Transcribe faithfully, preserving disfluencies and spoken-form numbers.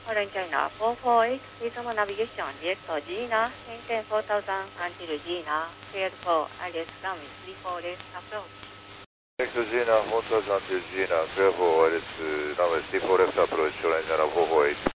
Foreign China four four eight, please on navigation, direct to Gina, maintain four thousand until Gina, clear for alias runway three four left approach. Next to Gina, four thousand to Gina, clear for alias runway three four left approach, Foreign China four four eight.